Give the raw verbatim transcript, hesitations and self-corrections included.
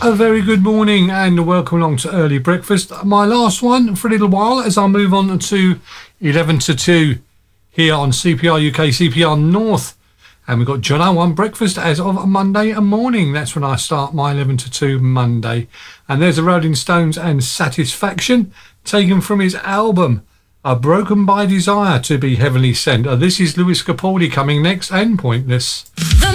A very good morning and welcome along to Early Breakfast. My last one for a little while as I move on to eleven to two here on C P R U K, C P R North. And we've got John Owen Breakfast as of Monday morning. That's when I start my eleven to two Monday. And there's the Rolling Stones and Satisfaction, taken from his album, A Broken by Desire to be Heavenly Sent. Uh, this is Lewis Capaldi coming next and Pointless. The